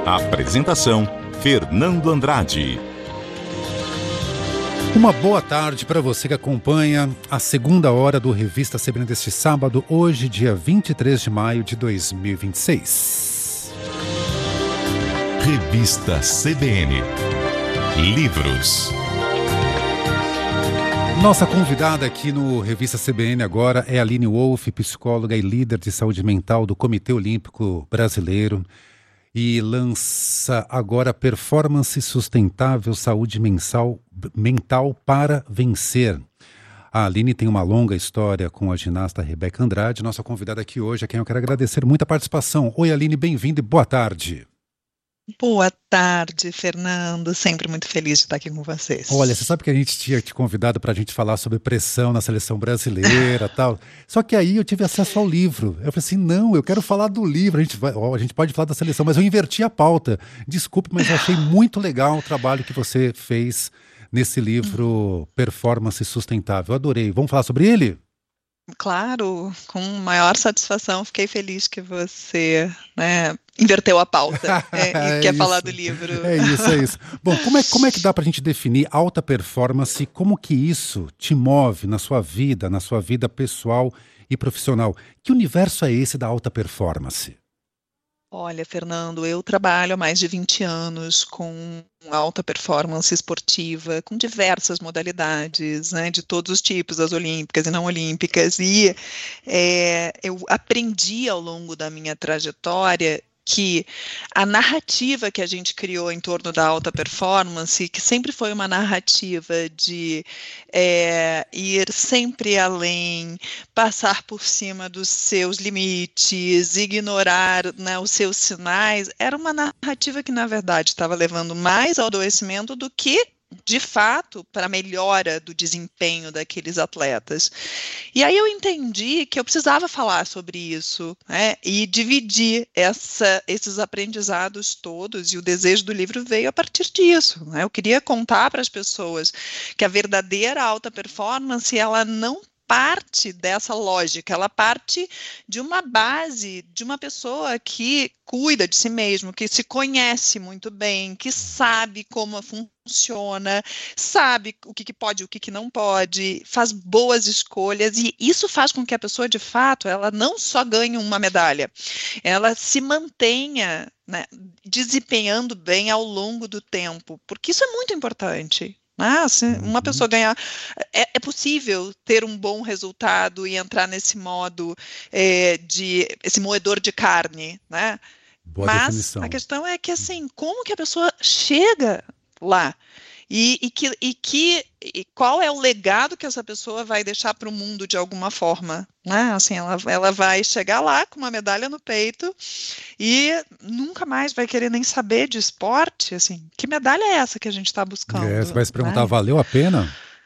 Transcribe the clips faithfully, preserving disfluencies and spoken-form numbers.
Apresentação: Fernando Andrade. Uma boa tarde para você que acompanha a segunda hora do Revista C B N deste sábado, hoje, dia vinte e três de maio de dois mil e vinte e seis. Revista C B N. Livros. Nossa convidada aqui no Revista C B N agora é Aline Wolff, psicóloga e líder de saúde mental do Comitê Olímpico Brasileiro, e lança agora Performance Sustentável Saúde Mensal, Mental para Vencer. A Aline tem uma longa história com a ginasta Rebeca Andrade, nossa convidada aqui hoje, a quem eu quero agradecer muito a participação. Oi, Aline, bem-vinda e boa tarde. Boa tarde, Fernando. Sempre muito feliz de estar aqui com vocês. Olha, você sabe que a gente tinha te convidado para a gente falar sobre pressão na seleção brasileira e tal. Só que aí eu tive acesso ao livro. Eu falei assim, não, eu quero falar do livro. A gente, vai, ó, a gente pode falar da seleção, mas eu inverti a pauta. Desculpe, mas eu achei muito legal o trabalho que você fez nesse livro Performance Sustentável. Eu adorei. Vamos falar sobre ele? Claro, com maior satisfação. Fiquei feliz que você, né, inverteu a pauta é, e é quer isso. falar do livro. É isso, é isso. Bom, como é, como é que dá para a gente definir alta performance? Como que isso te move na sua vida, na sua vida pessoal e profissional? Que universo é esse da alta performance? Olha, Fernando, eu trabalho há mais de vinte anos com alta performance esportiva, com diversas modalidades, né, de todos os tipos, as olímpicas e não olímpicas, e é, eu aprendi ao longo da minha trajetória que a narrativa que a gente criou em torno da alta performance, que sempre foi uma narrativa de é, ir sempre além, passar por cima dos seus limites, ignorar, né, os seus sinais, era uma narrativa que, na verdade, estava levando mais ao adoecimento do que, de fato, para a melhora do desempenho daqueles atletas. E aí eu entendi que eu precisava falar sobre isso, né, e dividir essa, esses aprendizados todos, e o desejo do livro veio a partir disso, né? Eu queria contar para as pessoas que a verdadeira alta performance, ela não parte dessa lógica, ela parte de uma base, de uma pessoa que cuida de si mesmo, que se conhece muito bem, que sabe como funciona, sabe o que, que pode e o que, que não pode, faz boas escolhas, e isso faz com que a pessoa, de fato, ela não só ganhe uma medalha, ela se mantenha, né, desempenhando bem ao longo do tempo, porque isso é muito importante. Ah, se uma pessoa ganhar, é, é possível ter um bom resultado e entrar nesse modo é, de, esse moedor de carne, né? Boa Mas definição. A questão é que, assim, como que a pessoa chega lá? E, e, que, e, que, e qual é o legado que essa pessoa vai deixar para o mundo de alguma forma, né? Assim, ela, ela vai chegar lá com uma medalha no peito e nunca mais vai querer nem saber de esporte, assim. Que medalha é essa que a gente está buscando? É, você vai se perguntar, né? Valeu a pena?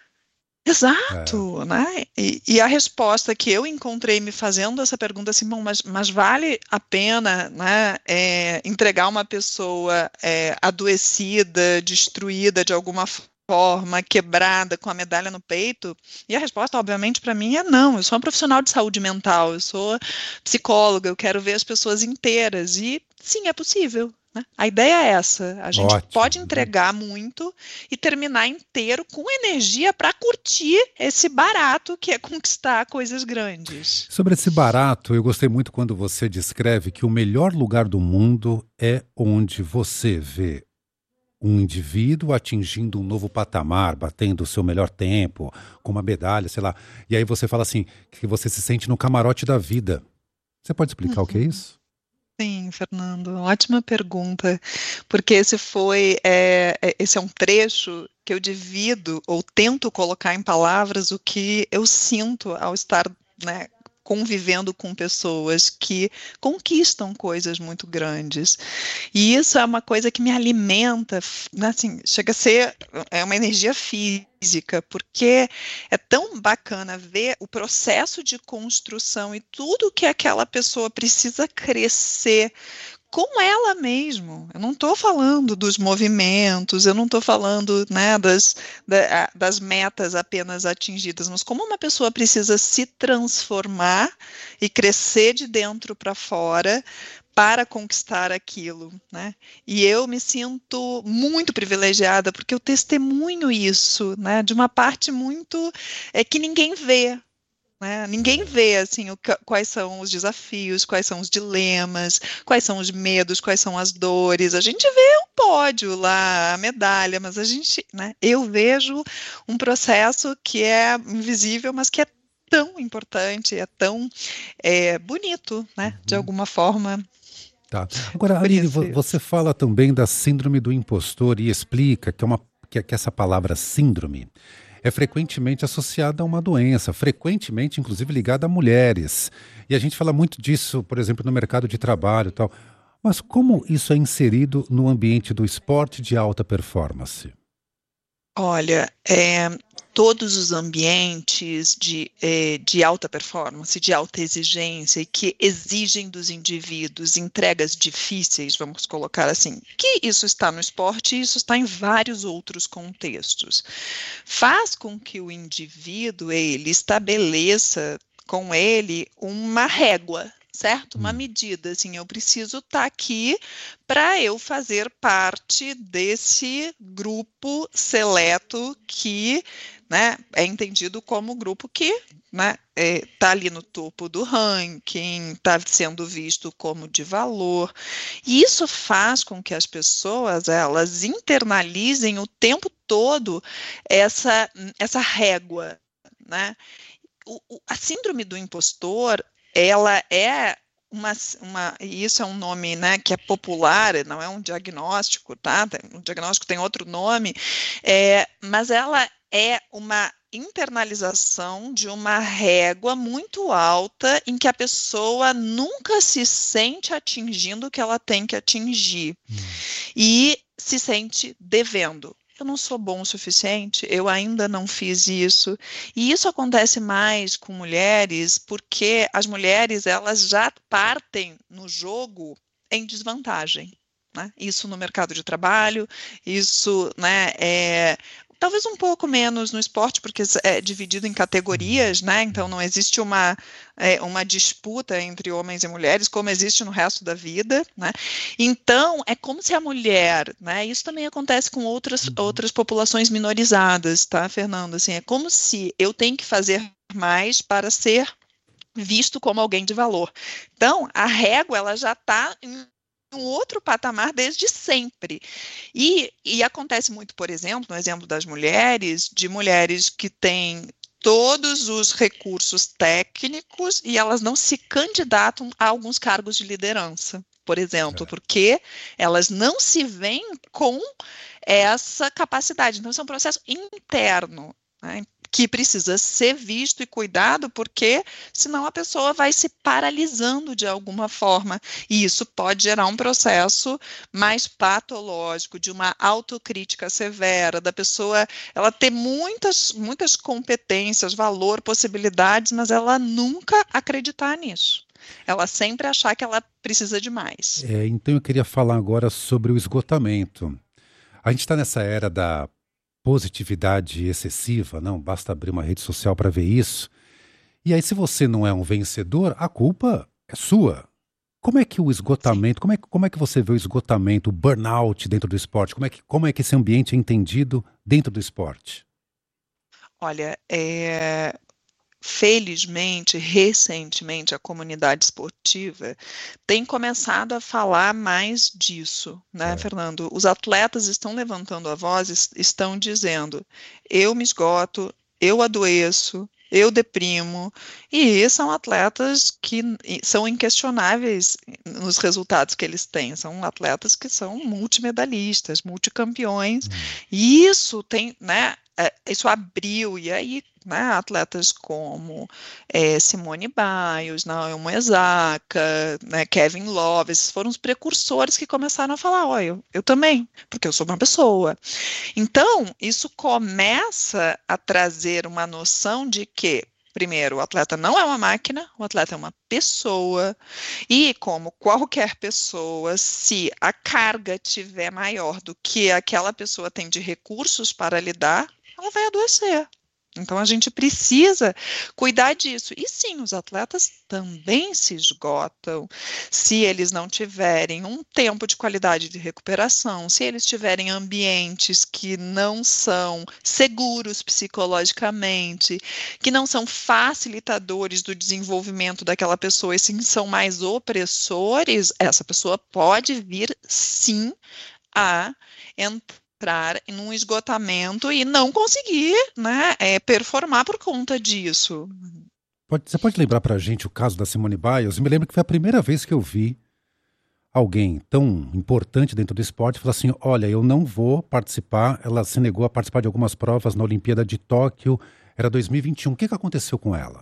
Exato, é. né? E, e a resposta que eu encontrei me fazendo essa pergunta assim, bom, mas, mas vale a pena, né, é, entregar uma pessoa é, adoecida, destruída de alguma forma, quebrada, com a medalha no peito? E a resposta, obviamente, para mim é não. Eu sou uma profissional de saúde mental, eu sou psicóloga, eu quero ver as pessoas inteiras. E sim, é possível. A ideia é essa, a gente Ótimo. Pode entregar muito e terminar inteiro com energia para curtir esse barato que é conquistar coisas grandes. Sobre esse barato, eu gostei muito quando você descreve que o melhor lugar do mundo é onde você vê um indivíduo atingindo um novo patamar, batendo o seu melhor tempo, com uma medalha, sei lá. E aí você fala assim, que você se sente no camarote da vida. Você pode explicar uhum. o que é isso? Sim, Fernando, ótima pergunta, porque esse foi, é, esse é um trecho que eu divido ou tento colocar em palavras o que eu sinto ao estar, né, convivendo com pessoas que conquistam coisas muito grandes. E isso é uma coisa que me alimenta, assim, chega a ser é uma energia física, porque é tão bacana ver o processo de construção e tudo que aquela pessoa precisa crescer com ela mesmo. Eu não estou falando dos movimentos, eu não estou falando, né, das, da, das metas apenas atingidas, mas como uma pessoa precisa se transformar e crescer de dentro para fora para conquistar aquilo, né? E eu me sinto muito privilegiada porque eu testemunho isso, né? De uma parte muito é, que ninguém vê. Né? Ninguém vê assim o, quais são os desafios, quais são os dilemas, quais são os medos, quais são as dores. A gente vê o pódio lá, a medalha, mas a gente, né? Eu vejo um processo que é invisível, mas que é tão importante, é tão é, bonito, né? De Uhum. alguma forma. Tá. Agora, Por Aline, isso, vo- você fala também da síndrome do impostor e explica que, é uma, que, que essa palavra síndrome é frequentemente associada a uma doença, frequentemente, inclusive, ligada a mulheres. E a gente fala muito disso, por exemplo, no mercado de trabalho e tal. Mas como isso é inserido no ambiente do esporte de alta performance? olha, é, todos os ambientes de, é, de alta performance, de alta exigência, e que exigem dos indivíduos entregas difíceis, vamos colocar assim, que isso está no esporte e isso está em vários outros contextos, faz com que o indivíduo, ele estabeleça com ele uma régua, certo? Uma Hum. medida, assim, eu preciso estar aqui para eu fazer parte desse grupo seleto que, né, é entendido como grupo que, né, está ali no topo do ranking, está sendo visto como de valor. E isso faz com que as pessoas, elas internalizem o tempo todo essa, essa régua, né? O, o, a síndrome do impostor, ela é uma, uma, e isso é um nome, né, que é popular, não é um diagnóstico, tá? O diagnóstico tem outro nome, é, mas ela é uma internalização de uma régua muito alta em que a pessoa nunca se sente atingindo o que ela tem que atingir Hum. e se sente devendo. Eu não sou bom o suficiente, eu ainda não fiz isso. E isso acontece mais com mulheres, porque as mulheres, elas já partem no jogo em desvantagem, né? Isso no mercado de trabalho, isso, né, é, talvez um pouco menos no esporte, porque é dividido em categorias, né? Então não existe uma, é, uma disputa entre homens e mulheres, como existe no resto da vida, né? Então, é como se a mulher, né? Isso também acontece com outras, outras populações minorizadas, tá, Fernando? Assim, é como se eu tenho que fazer mais para ser visto como alguém de valor. Então, a régua, ela já está em um outro patamar desde sempre. E, e acontece muito, por exemplo, no exemplo das mulheres, de mulheres que têm todos os recursos técnicos e elas não se candidatam a alguns cargos de liderança, por exemplo, Certo. porque elas não se veem com essa capacidade. Então, isso é um processo interno, né, que precisa ser visto e cuidado, porque senão a pessoa vai se paralisando de alguma forma, e isso pode gerar um processo mais patológico, de uma autocrítica severa, da pessoa, ela ter muitas, muitas competências, valor, possibilidades, mas ela nunca acreditar nisso. Ela sempre achar que ela precisa de mais. É, então eu queria falar agora sobre o esgotamento. A gente está nessa era da positividade excessiva, não basta abrir uma rede social para ver isso. E aí, se você não é um vencedor, a culpa é sua. Como é que o Sim. esgotamento, como é, que- como é que você vê o esgotamento, o burnout dentro do esporte? Como é que, como é que esse ambiente é entendido dentro do esporte? Olha, é, felizmente, recentemente, a comunidade esportiva tem começado a falar mais disso, né, Certo. Fernando? Os atletas estão levantando a voz, es- estão dizendo: eu me esgoto, eu adoeço, eu deprimo, e são atletas que e, são inquestionáveis nos resultados que eles têm, são atletas que são multimedalistas, multicampeões, Hum. e isso tem, né, é, isso abriu, e aí, né, atletas como é, Simone Biles, Naomi Osaka, né, Kevin Love, esses foram os precursores que começaram a falar, olha, eu, eu também, porque eu sou uma pessoa. Então, isso começa a trazer uma noção de que, primeiro, o atleta não é uma máquina, o atleta é uma pessoa, e como qualquer pessoa, se a carga tiver maior do que aquela pessoa tem de recursos para lidar, ela vai adoecer. Então, a gente precisa cuidar disso. E sim, os atletas também se esgotam se eles não tiverem um tempo de qualidade de recuperação, se eles tiverem ambientes que não são seguros psicologicamente, que não são facilitadores do desenvolvimento daquela pessoa, e sim são mais opressores, essa pessoa pode vir, sim, a entrar entrar em um esgotamento e não conseguir, né, é, performar por conta disso. Pode, você pode lembrar pra gente o caso da Simone Biles? Eu me lembro que foi a primeira vez que eu vi alguém tão importante dentro do esporte falar assim, olha, eu não vou participar, ela se negou a participar de algumas provas na Olimpíada de Tóquio, era dois mil e vinte e um. O que que aconteceu com ela?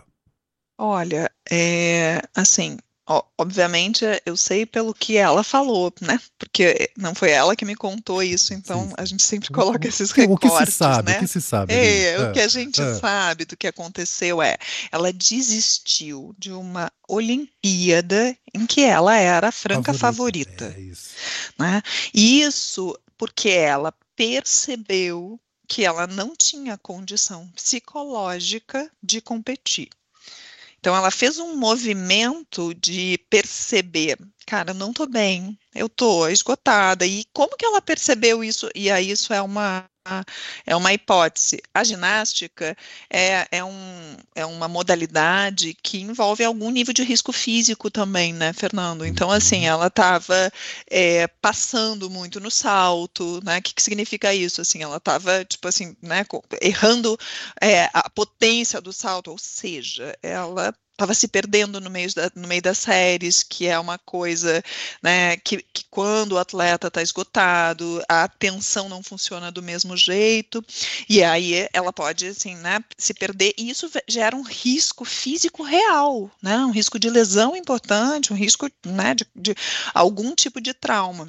Olha, é, assim, ó, obviamente eu sei pelo que ela falou, né? Porque não foi ela que me contou isso, Sim, então sim. a gente sempre O, coloca o, esses que, o que se recortes, sabe, o né? que se sabe, Aline? É, o que Ah, a gente ah, sabe do que aconteceu é, ela desistiu de uma Olimpíada em que ela era a franca favorita, favorita, é isso. né? E isso porque ela percebeu que ela não tinha condição psicológica de competir. Então, ela fez um movimento de perceber, cara, eu não tô bem, eu tô esgotada. E como que ela percebeu isso? E aí, isso é uma, é uma hipótese. A ginástica é, é, um, é uma modalidade que envolve algum nível de risco físico também, né, Fernando? Então, assim, Uhum. ela estava é, passando muito no salto, né? O que, que significa isso? Assim, ela estava, tipo assim, né, co- errando é, a potência do salto, ou seja, ela estava se perdendo no meio, da, no meio das séries, que é uma coisa, né, que, que quando o atleta está esgotado, a atenção não funciona do mesmo jeito, e aí ela pode, assim, né, se perder, e isso ve- gera um risco físico real, né, um risco de lesão importante, um risco, né, de, de algum tipo de trauma.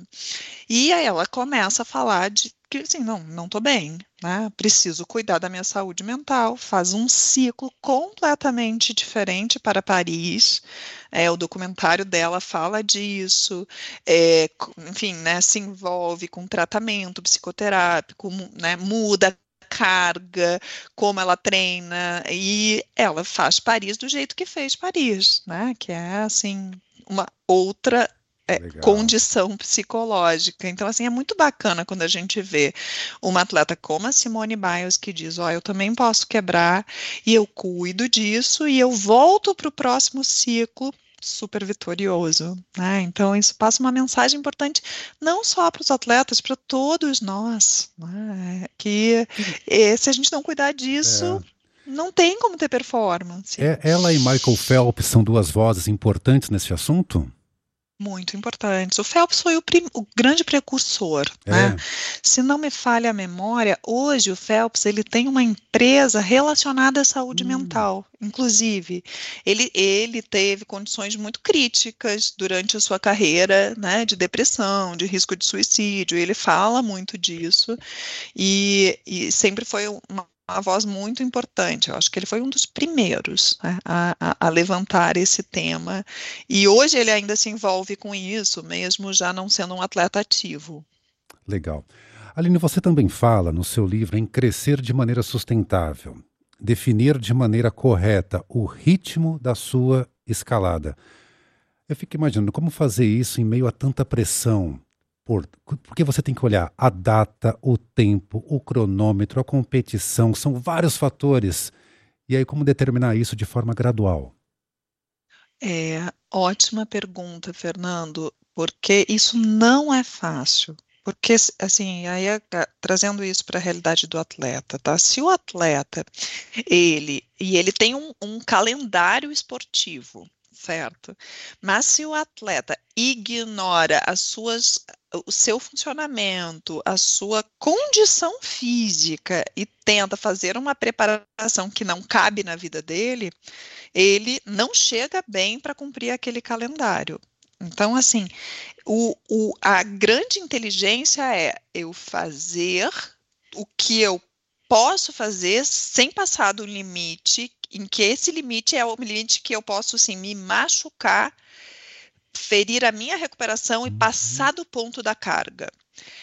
E aí ela começa a falar de que assim, não, não estou bem, né? Preciso cuidar da minha saúde mental, faz um ciclo completamente diferente para Paris. É, o documentário dela fala disso, é, co- enfim, né, se envolve com tratamento psicoterápico, mu- né, muda a carga, como ela treina, e ela faz Paris do jeito que fez Paris, né? Que é assim, uma outra é, Legal. condição psicológica. Então, assim, é muito bacana quando a gente vê uma atleta como a Simone Biles que diz, ó, eu também posso quebrar e eu cuido disso e eu volto para o próximo ciclo super vitorioso, né? Então, isso passa uma mensagem importante não só para os atletas, para todos nós, né? Que Quem- eh, se a gente não cuidar é, disso, não tem como ter performance. é- ela e Michael Phelps são duas vozes importantes nesse assunto? Muito importantes. O Phelps foi o, prim- o grande precursor, né? É. Se não me falha a memória, hoje o Phelps ele tem uma empresa relacionada à saúde Hum, mental. Inclusive, ele, ele teve condições muito críticas durante a sua carreira, né, de depressão, de risco de suicídio. Ele fala muito disso e, e sempre foi uma, uma voz muito importante. Eu acho que ele foi um dos primeiros, né, a, a- a levantar esse tema. E hoje ele ainda se envolve com isso, mesmo já não sendo um atleta ativo. legal. Aline, você também fala no seu livro em crescer de maneira sustentável, definir de maneira correta o ritmo da sua escalada. Eu fico imaginando como fazer isso em meio a tanta pressão. Por, porque você tem que olhar a data, o tempo, o cronômetro, a competição, são vários fatores. E aí, como determinar isso de forma gradual? É, ótima pergunta, Fernando, porque isso não é fácil. Porque, assim, aí a- trazendo isso para a realidade do atleta, tá? Se o atleta ele, e ele tem um, um calendário esportivo, certo? Mas se o atleta ignora as suas, o seu funcionamento, a sua condição física e tenta fazer uma preparação que não cabe na vida dele, ele não chega bem para cumprir aquele calendário. Então, assim, o, o- a grande inteligência é eu fazer o que eu posso fazer sem passar do limite, em que esse limite é o limite que eu posso, assim, me machucar, ferir a minha recuperação e Uhum. passar do ponto da carga.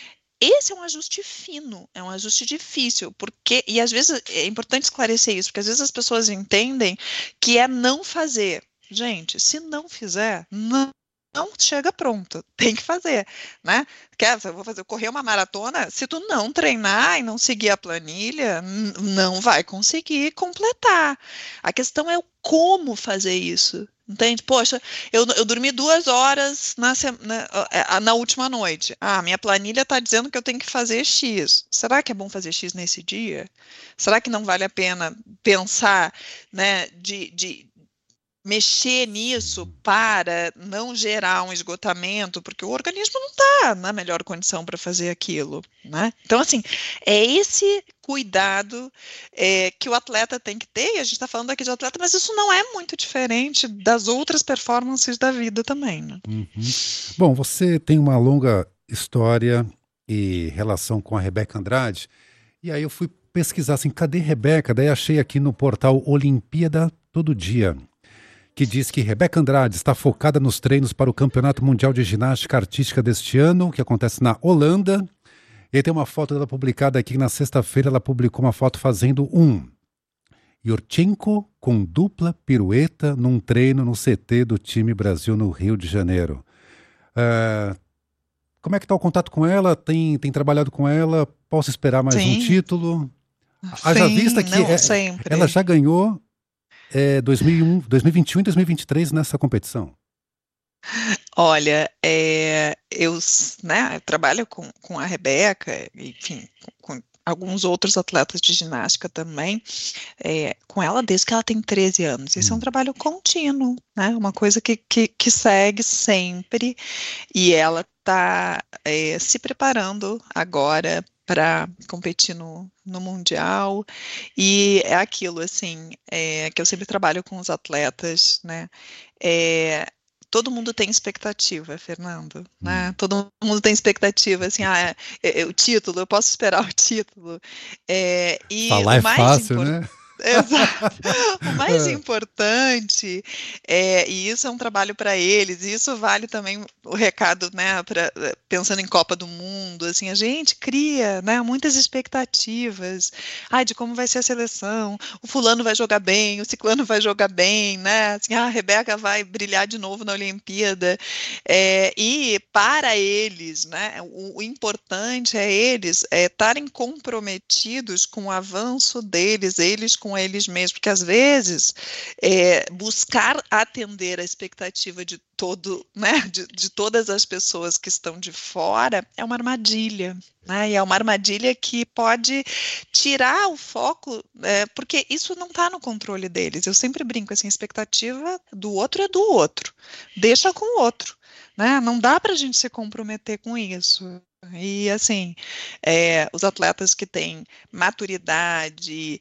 esse é um ajuste fino, é um ajuste difícil, porque, e às vezes é importante esclarecer isso, porque às vezes as pessoas entendem que é não fazer. Gente, se não fizer, não, não chega pronto, tem que fazer, né? Quer, eu vou fazer, correr uma maratona, se tu não treinar e não seguir a planilha, n- não vai conseguir completar. A questão é o como fazer isso. Entende? Poxa, eu, eu dormi duas horas na, se- na, eh, na última noite. Ah, minha planilha está dizendo que eu tenho que fazer X. Será que é bom fazer X nesse dia? Será que não vale a pena pensar, né, de, de mexer nisso Sim. para não gerar um esgotamento, porque o organismo não está na melhor condição para fazer aquilo, né? Então, assim, é esse cuidado é, que o atleta tem que ter, e a gente está falando aqui de atleta, mas isso não é muito diferente das outras performances da vida também, né? Uhum. Bom, você tem uma longa história e relação com a Rebeca Andrade, e aí eu fui pesquisar assim, cadê Rebeca? Daí achei aqui no portal Olimpíada Todo Dia, que diz que Rebeca Andrade está focada nos treinos para o Campeonato Mundial de Ginástica Artística deste ano, que acontece na Holanda. E aí tem uma foto dela publicada aqui na sexta-feira, ela publicou uma foto fazendo um Yurchenko com dupla pirueta num treino no C T do time Brasil no Rio de Janeiro. Ah, como é que está o contato com ela? Tem, tem trabalhado com ela? Posso esperar mais um Sim, título? Haja vista sim, que não, é- ela sempre. já ganhou é, dois mil e um, dois mil e vinte e um e dois mil e vinte e três nessa competição. Olha, é, eu, s- né, eu trabalho com, com a Rebeca, enfim, com, com alguns outros atletas de ginástica também, é, com ela desde que ela tem treze anos. Isso é um Hum. trabalho contínuo, né? Uma coisa que, que, que segue sempre, e ela está se preparando agora para competir no, no Mundial, e é aquilo, assim, é, que eu sempre trabalho com os atletas, né? É, todo mundo tem expectativa, Fernando, né? Hum. Todo mundo tem expectativa, assim, ah, é, é, o título, eu posso esperar o título. É, e Falar o é mais fácil, importante. né? Exato. O mais É. importante, é, e isso é um trabalho para eles, e isso vale também o recado, né, pra, pensando em Copa do Mundo, assim, a gente cria, né, muitas expectativas, ai, de como vai ser a seleção, o fulano vai jogar bem, o ciclano vai jogar bem, né, assim, ah, a Rebeca vai brilhar de novo na Olimpíada, é, e para eles, né, o, o importante é eles é, estarem comprometidos com o avanço deles, eles com eles mesmos, porque às vezes é, buscar atender a expectativa de todo, né, de, de todas as pessoas que estão de fora é uma armadilha, né, e é uma armadilha que pode tirar o foco, é, porque isso não está no controle deles. Eu sempre brinco assim, a expectativa do outro é do outro, deixa com o outro, né? Não dá para a gente se comprometer com isso. E assim, é, os atletas que têm maturidade,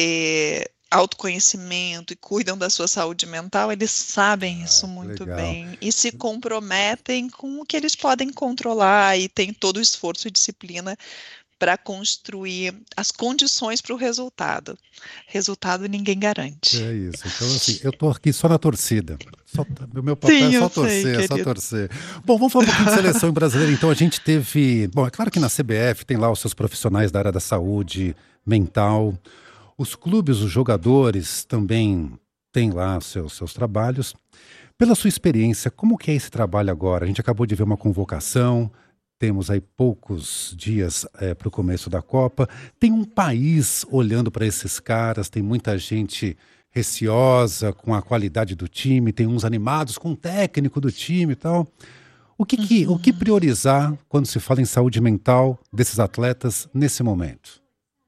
é, autoconhecimento e cuidam da sua saúde mental, eles sabem Ah, isso que muito legal. bem e se comprometem com o que eles podem controlar e têm todo o esforço e disciplina para construir as condições para o resultado. Resultado ninguém garante. É isso. Então, assim, eu tô aqui só na torcida. Só, o meu papel é Sim, só eu sei, torcer, é só querido. torcer. Bom, vamos falar um pouquinho de seleção brasileira. Então, a gente teve. Bom, é claro que na C B F tem lá os seus profissionais da área da saúde mental. Os clubes, os jogadores também têm lá os seus, seus trabalhos. Pela sua experiência, como que é esse trabalho agora? A gente acabou de ver uma convocação, temos aí poucos dias para o começo da Copa. Tem um país olhando para esses caras, tem muita gente receosa com a qualidade do time, tem uns animados com o técnico do time e tal. O que, que, o que Uhum. priorizar quando se fala em saúde mental desses atletas nesse momento?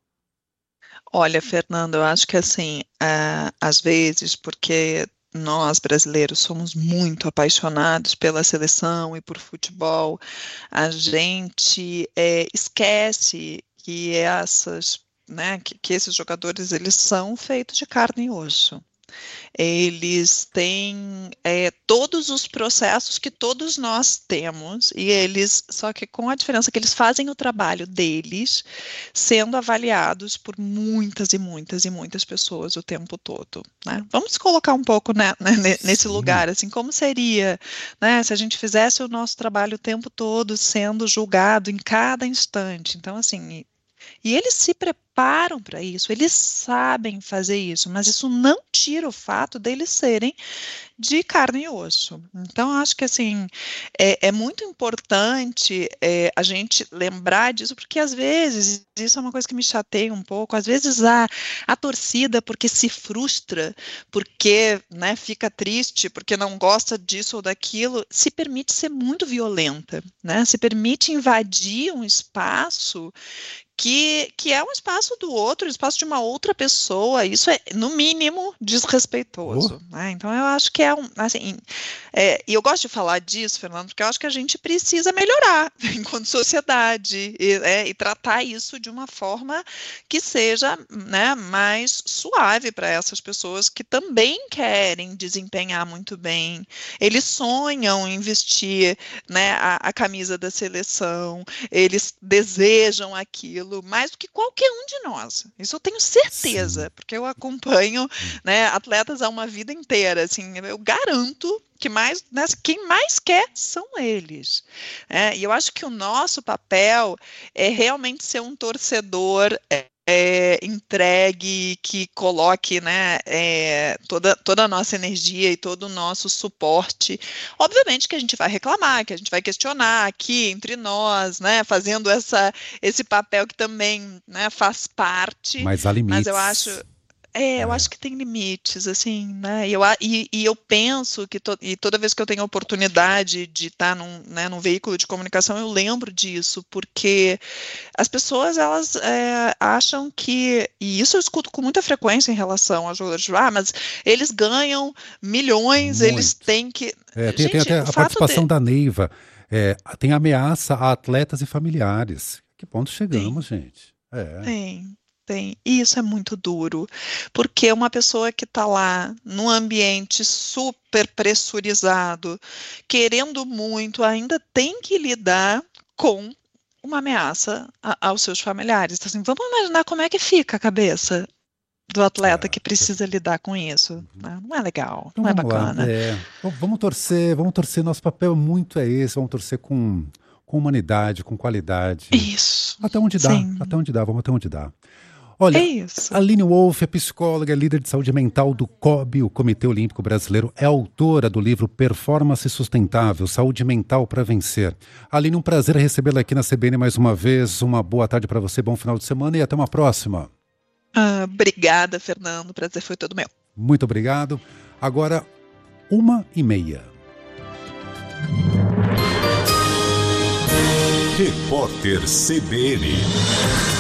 Olha, Fernando, eu acho que assim, ah, às vezes, porque nós brasileiros somos muito apaixonados pela seleção e por futebol, a gente eh, esquece que essas, né, que, que esses jogadores eles são feitos de carne e osso. eles têm é, todos os processos que todos nós temos, e eles, só que com a diferença que eles fazem o trabalho deles, sendo avaliados por muitas e muitas e muitas pessoas o tempo todo, né? Vamos colocar um pouco, né, nesse Sim. lugar, assim, como seria, né, se a gente fizesse o nosso trabalho o tempo todo sendo julgado em cada instante. Então, assim, e eles se preparam para isso, eles sabem fazer isso, mas isso não tira o fato deles serem de carne e osso. Então, acho que assim, é, é muito importante é, a gente lembrar disso, porque às vezes, isso é uma coisa que me chateia um pouco, às vezes a, a torcida, porque se frustra, porque, né, fica triste, porque não gosta disso ou daquilo, se permite ser muito violenta, né, se permite invadir um espaço Que, que é um espaço do outro, um espaço de uma outra pessoa, isso é, no mínimo, desrespeitoso. Oh. Né? Então, eu acho que é um, assim, é, e eu gosto de falar disso, Fernando, porque eu acho que a gente precisa melhorar enquanto sociedade, e, é, e tratar isso de uma forma que seja, né, mais suave para essas pessoas que também querem desempenhar muito bem, eles sonham em vestir, né, a, a camisa da seleção, eles desejam aquilo, mais do que qualquer um de nós. Isso eu tenho certeza, Sim. porque eu acompanho, né, atletas há uma vida inteira. Assim, eu garanto que mais, né, quem mais quer são eles. É, e eu acho que o nosso papel é realmente ser um torcedor é, É, entregue, que coloque, né, é, toda, toda a nossa energia e todo o nosso suporte. Obviamente que a gente vai reclamar, que a gente vai questionar aqui entre nós, né, fazendo essa, esse papel que também, né, faz parte. Mas há limites. Mas eu acho... É, eu é. acho que tem limites, assim, né, e eu, e, e eu penso que, to, e toda vez que eu tenho a oportunidade de estar num, né, num veículo de comunicação, eu lembro disso, porque as pessoas, elas é, acham que, e isso eu escuto com muita frequência em relação aos jogadores, ah, mas eles ganham milhões, Muito. eles têm que... É, tem, Gente, tem até a participação de... da Neiva, é, tem ameaça a atletas e familiares. Que ponto chegamos, tem. gente? É. Tem. Tem. E isso é muito duro, porque uma pessoa que está lá num ambiente super pressurizado, querendo muito, ainda tem que lidar com uma ameaça a, aos seus familiares. Então, assim, vamos imaginar como é que fica a cabeça do atleta é, que precisa é. lidar com isso. Né? Não é legal, então, não é bacana. É. Vamos torcer, vamos torcer, nosso papel muito é esse, vamos torcer com, com humanidade, com qualidade. Isso. Até onde dá, Sim. até onde dá, vamos até onde dá. Olha, é isso. Aline Wolf é psicóloga, líder de saúde mental do C O B, o Comitê Olímpico Brasileiro, é autora do livro Performance Sustentável, Saúde Mental para Vencer. Aline, um prazer recebê-la aqui na C B N mais uma vez. Uma boa tarde para você, bom final de semana e até uma próxima. Ah, obrigada, Fernando. O prazer foi todo meu. Muito obrigado. Agora, uma e meia. Repórter C B N.